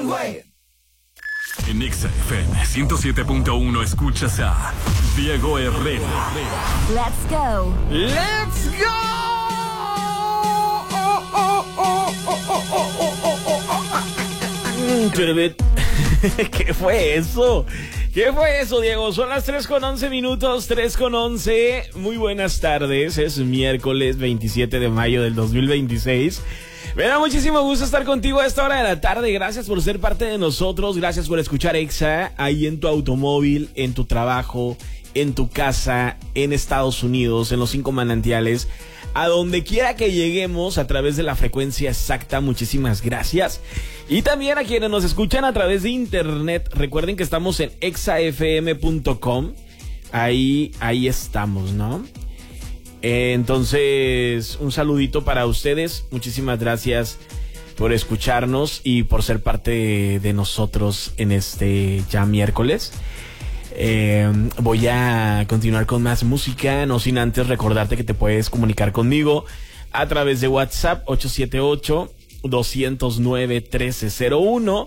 way. En XFM 107.1 escuchas a Diego Herrera. Let's go. Let's go. ¿Qué fue eso? ¿Qué fue eso, Diego? Son las 3:11, 3:11. Muy buenas tardes. Es miércoles 27 de mayo del 2026. Me da muchísimo gusto estar contigo a esta hora de la tarde. Gracias por ser parte de nosotros. Gracias por escuchar Exa ahí en tu automóvil, en tu trabajo, en tu casa, en Estados Unidos, en los 5 manantiales. A donde quiera que lleguemos a través de la frecuencia exacta, muchísimas gracias. Y también a quienes nos escuchan a través de internet, recuerden que estamos en exafm.com. Ahí estamos, ¿no? Entonces, un saludito para ustedes. Muchísimas gracias por escucharnos y por ser parte de nosotros en este ya miércoles. Voy a continuar con más música, no sin antes recordarte que te puedes comunicar conmigo a través de WhatsApp 878-209-1301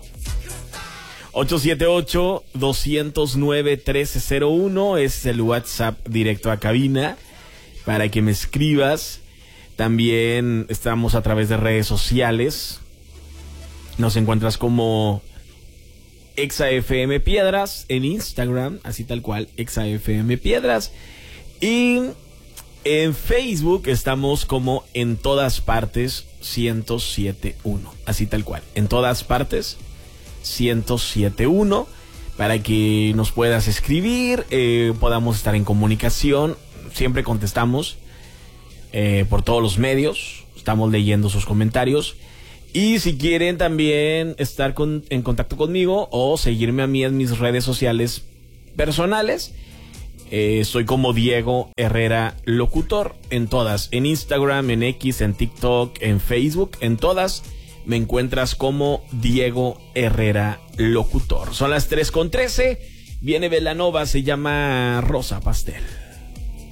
878-209-1301 es el WhatsApp directo a cabina para que me escribas. También estamos a través de redes sociales, nos encuentras como ExaFM Piedras en Instagram, así tal cual, ExaFM Piedras. Y en Facebook estamos como En Todas Partes 107.1, así tal cual, En Todas Partes 107.1, para que nos puedas escribir, podamos estar en comunicación. Siempre contestamos por todos los medios, estamos leyendo sus comentarios. Y si quieren también estar en contacto conmigo o seguirme a mí en mis redes sociales personales, soy como Diego Herrera Locutor en todas, en Instagram, en X, en TikTok, en Facebook, en todas me encuentras como Diego Herrera Locutor. Son las 3:13, viene Belanova, se llama Rosa Pastel.